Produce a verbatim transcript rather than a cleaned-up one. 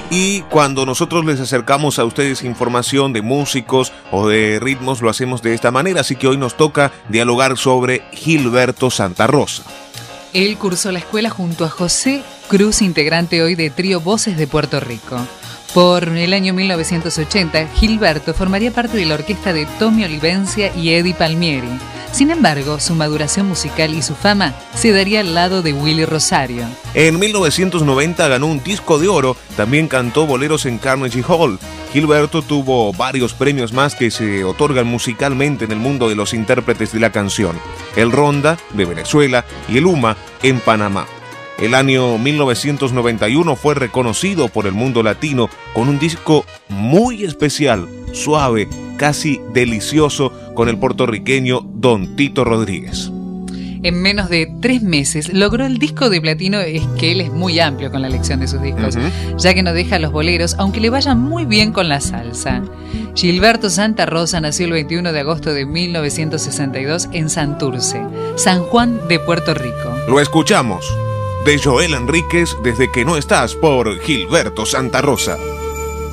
Y cuando nosotros les acercamos a ustedes información de músicos o de ritmos, lo hacemos de esta manera. Así que hoy nos toca dialogar sobre Gilberto Santa Rosa. Él cursó la escuela junto a José Cruz, integrante hoy de Trío Voces de Puerto Rico. Por el año mil novecientos ochenta, Gilberto formaría parte de la orquesta de Tommy Olivencia y Eddie Palmieri. Sin embargo, su maduración musical y su fama se daría al lado de Willy Rosario. En mil novecientos noventa ganó un disco de oro, también cantó boleros en Carnegie Hall. Gilberto tuvo varios premios más que se otorgan musicalmente en el mundo de los intérpretes de la canción: el Ronda de Venezuela y el UMA en Panamá. El año mil novecientos noventa y uno fue reconocido por el mundo latino con un disco muy especial, suave, casi delicioso, con el puertorriqueño Don Tito Rodríguez. En menos de tres meses logró el disco de platino. Es que él es muy amplio con la elección de sus discos, uh-huh. ya que no deja los boleros, aunque le vaya muy bien con la salsa. Gilberto Santa Rosa nació el veintiuno de agosto de mil novecientos sesenta y dos en Santurce, San Juan de Puerto Rico. Lo escuchamos de Joel Enríquez, Desde que no estás, por Gilberto Santa Rosa.